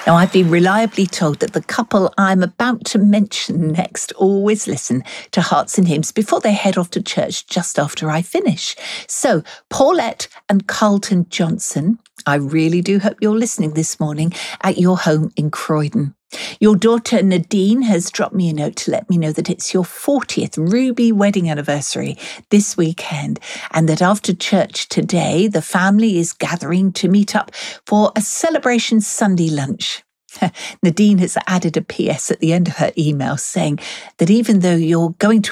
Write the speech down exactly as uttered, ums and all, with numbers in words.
Now, I've been reliably told that the couple I'm about to mention next always listen to Hearts and Hymns before they head off to church just after I finish. So, Paulette and Carlton Johnson, I really do hope you're listening this morning at your home in Croydon. Your daughter Nadine has dropped me a note to let me know that it's your fortieth Ruby wedding anniversary this weekend, and that after church today, the family is gathering to meet up for a celebration Sunday lunch. Nadine has added a P S at the end of her email saying that even though you're going to